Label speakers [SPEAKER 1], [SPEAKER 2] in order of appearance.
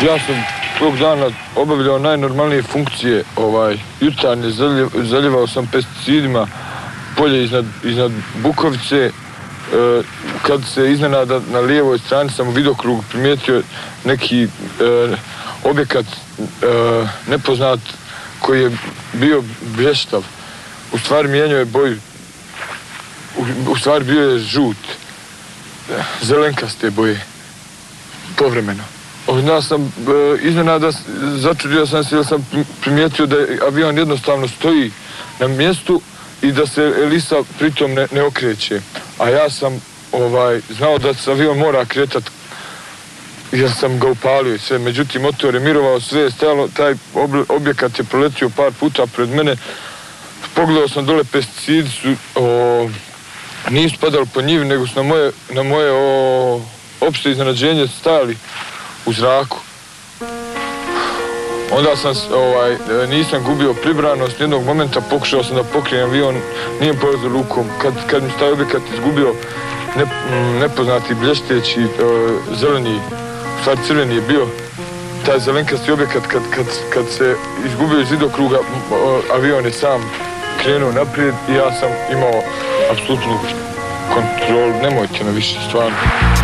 [SPEAKER 1] Ja sam tog dana obavljao najnormalnije funkcije, jutarnje zaljevao sam pesticidima polje iznad Bukovice. Kad se iznenada na lijevoj strani sam u vidokrugu primijetio neki objekat nepoznat koji je bio blještav. U stvari mijenjao je boju, u stvari bio je žut, zelenkaste boje, povremeno. Ja sam iznenada začudio sam se jer sam primijetio da avion jednostavno stoji na mjestu i da se elisa pritom ne okreće. A ja sam znao da se avion mora kretati jer sam ga upalio i sve. Međutim, motor je mirovao, sve je stajalo, taj objekat je proletio par puta pred mene. Pogledao sam dole, pesticidi su nisu padali po njivi, nego su na moje opšte iznenađenje stajali u zraku. Onda sam, nisam gubio pribranost, jednog momenta pokušao sam da pokrijem avion, nije polazio lukom. Kad mi taj objekat izgubio, nepoznati blješteći, zeleni, u stvari crveni je bio, taj zelenkasti objekat, kad se izgubio iz vidokruga, avion je sam krenuo naprijed i ja sam imao apsolutnu kontrolu. Nemojte me više, stvarno.